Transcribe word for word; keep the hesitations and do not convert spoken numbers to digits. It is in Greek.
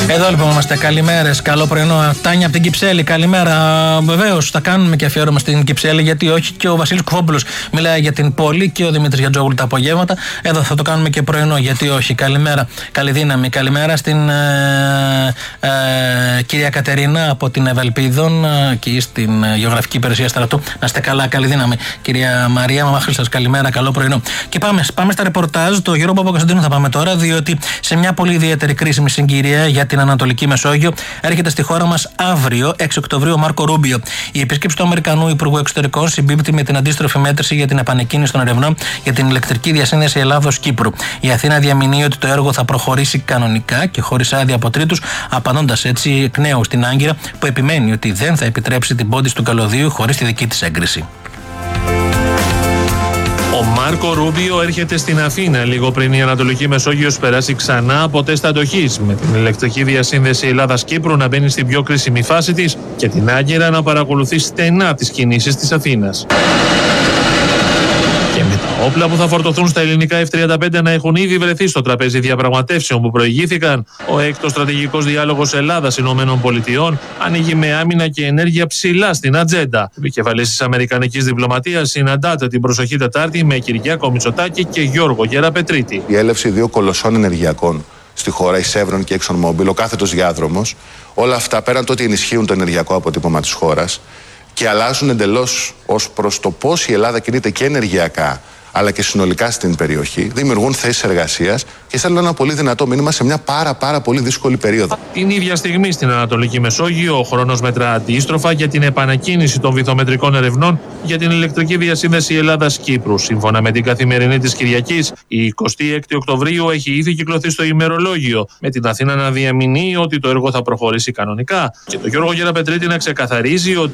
Εδώ λοιπόν είμαστε. Καλημέρες, καλό πρωινό. Τάνια από την Κυψέλη, καλημέρα. Βεβαίως θα κάνουμε και αφιέρωμα στην Κυψέλη, γιατί όχι. Και ο Βασίλης Κουφόπουλος μιλάει για την πόλη και ο Δημήτρης Γιατζόγλου τα απογεύματα. Εδώ θα το κάνουμε και πρωινό, γιατί όχι. Καλημέρα, καλή δύναμη. Καλημέρα στην ε, ε, κυρία Κατερίνα από την Ευελπίδων και στην Γεωγραφική Υπηρεσία Στρατού. Να είστε καλά, καλή δύναμη. Κυρία Μαρία Μαμαχρήστας, καλημέρα, καλό πρωινό. Και πάμε, πάμε στα ρεπορτάζ. Το Γιώργο Παπακοσταντίνου θα πάμε τώρα, διότι σε μια πολύ ιδιαίτερη κρίσιμη συγκυρία για την Ανατολική Μεσόγειο έρχεται στη χώρα μας αύριο, έξι Οκτωβρίου, ο Μάρκο Ρούμπιο. Η επίσκεψη του Αμερικανού Υπουργού Εξωτερικών συμπίπτει με την αντίστροφη μέτρηση για την επανεκκίνηση των ερευνών για την ηλεκτρική διασύνδεση Ελλάδος-Κύπρου. Η Αθήνα διαμηνύει ότι το έργο θα προχωρήσει κανονικά και χωρίς άδεια από τρίτους, απαντώντας έτσι εκ νέου στην Άγκυρα, που επιμένει ότι δεν θα επιτρέψει την πόντιση του καλωδίου χωρίς τη δική της έγκριση. Ο Μάρκο Ρούμπιο έρχεται στην Αθήνα λίγο πριν η Ανατολική Μεσόγειος περάσει ξανά από τεστ αντοχής, με την ηλεκτρική διασύνδεση Ελλάδας-Κύπρου να μπαίνει στην πιο κρίσιμη φάση της και την Άγκυρα να παρακολουθεί στενά τις κινήσεις της Αθήνας. Και με τα όπλα που θα φορτωθούν στα ελληνικά εφ τριάντα πέντε να έχουν ήδη βρεθεί στο τραπέζι διαπραγματεύσεων που προηγήθηκαν, ο έκτος στρατηγικός διάλογος Ελλάδας-Ηνωμένων Πολιτειών ανοίγει με άμυνα και ενέργεια ψηλά στην ατζέντα. Ο επικεφαλής της αμερικανικής διπλωματίας συναντάται την προσοχή Τετάρτη με Κυριάκο Μητσοτάκη και Γιώργο Γεραπετρίτη. Η έλευση δύο κολοσσών ενεργειακών στη χώρα, η Chevron και η ExxonMobil, ο κάθετος διάδρομος, όλα αυτά πέραν το ότι ενισχύουν το ενεργειακό αποτύπωμα της χώρας και αλλάζουν εντελώς ως προς το πώς η Ελλάδα κινείται και ενεργειακά αλλά και συνολικά στην περιοχή, δημιουργούν θέσεις εργασίας και στέλνουν ένα πολύ δυνατό μήνυμα σε μια πάρα πάρα πολύ δύσκολη περίοδο. Την ίδια στιγμή στην Ανατολική Μεσόγειο, ο χρόνος μετρά αντίστροφα για την επανακίνηση των βυθομετρικών ερευνών για την ηλεκτρική διασύνδεση Ελλάδας-Κύπρου. Σύμφωνα με την Καθημερινή της Κυριακής, η εικοστή έκτη Οκτωβρίου έχει ήδη κυκλοθεί στο ημερολόγιο, με την Αθήνα να διαμηνύει ότι το έργο θα προχωρήσει κανονικά και τον Γιώργο Γεραπετρίτη να ξεκαθαρίζει ότι